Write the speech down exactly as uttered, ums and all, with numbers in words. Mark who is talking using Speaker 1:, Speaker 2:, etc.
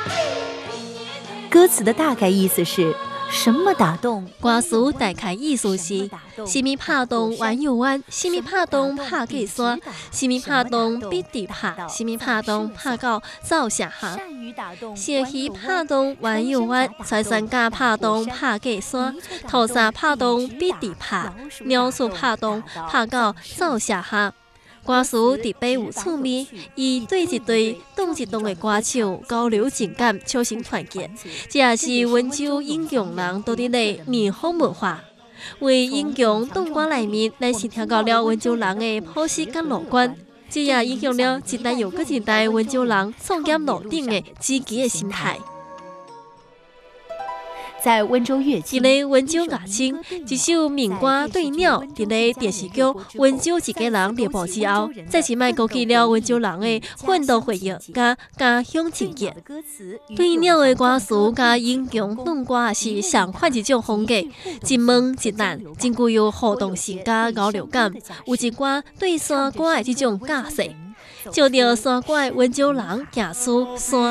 Speaker 1: 歌词的大概意思是：什么打动？
Speaker 2: 歌词大概意思是：什么拍动弯又弯，什么拍动拍过山，什么拍动必地拍，什么拍动拍到走下下。蛇鱼拍动弯又弯，财神家拍动拍过山，土沙拍动必地拍，鸟鼠拍动拍到走下下。歌词特别有趣味，以对一对、动一动的歌唱交流情感，促成团结。这也是温州引强人到底的民风文化。为引强动歌内面，咱是听到了温州人的朴实甲乐观，这也影响了一代又一代温州人创业路顶的积极的心态。
Speaker 1: 在温州乐清，
Speaker 2: 伫个温州乐清，一首民歌《对鸟》伫个电视剧《温州一家人》热播之后，再次卖勾起了温州人的奋斗回忆甲家乡情结。对鸟的歌词甲引强动歌是上款一种风格，一问一答，真具有互动性甲交流感，有一寡对山歌的这种架势。照着山歌的温州人行出山。